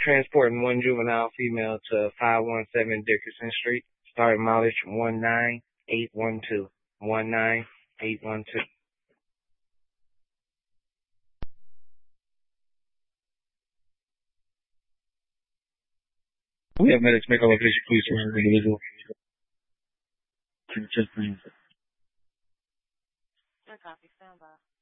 transporting one juvenile female to 517 Dickerson Street. Starting mileage 19812. 19812. We have medics make a location, please, for an individual. I copy. Stand by.